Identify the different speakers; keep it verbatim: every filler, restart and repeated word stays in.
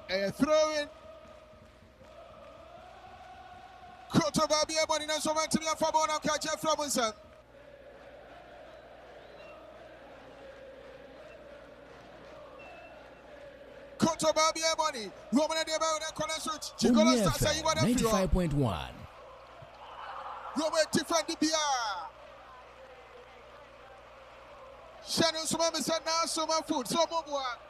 Speaker 1: A throw in. Koto Babi Ebony na so man to be a fabo na catch a Robinson. Koto Babi Ebony. Roman de Ebony corner shoot. Chigola Sasa you want to
Speaker 2: ninety-five point one.
Speaker 1: Roman Tiffany Bia. Shannon Sumama said now so my food so more.